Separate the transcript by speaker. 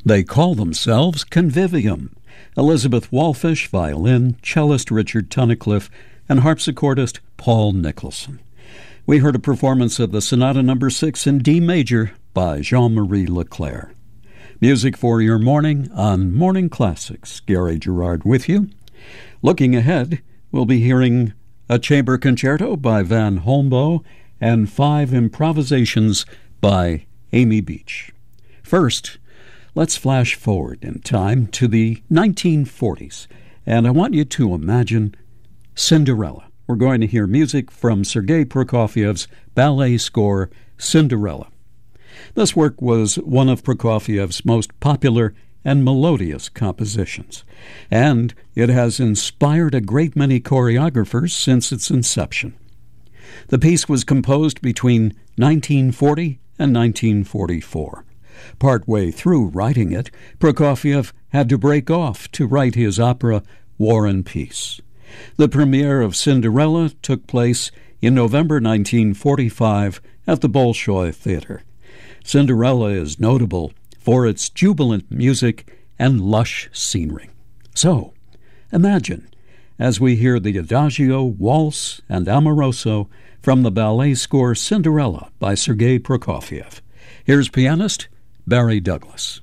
Speaker 1: They call themselves Convivium. Elizabeth Walfish, violin, cellist Richard Tunnicliffe, and harpsichordist Paul Nicholson. We heard a performance of the Sonata No. 6 in D major by Jean-Marie Leclerc. Music for your morning on Morning Classics. Gary Gerard with you. Looking ahead, we'll be hearing a chamber concerto by Van Holmboe and 5 improvisations by Amy Beach. First, let's flash forward in time to the 1940s, and I want you to imagine Cinderella. We're going to hear music from Sergei Prokofiev's ballet score, Cinderella. This work was one of Prokofiev's most popular and melodious compositions, and it has inspired a great many choreographers since its inception. The piece was composed between 1940 and 1944. Partway through writing it, Prokofiev had to break off to write his opera War and Peace. The premiere of Cinderella took place in November 1945 at the Bolshoi Theater. Cinderella is notable for its jubilant music and lush scenery. So, imagine as we hear the Adagio, Waltz, and Amoroso from the ballet score Cinderella by Sergei Prokofiev. Here's pianist Barry Douglas.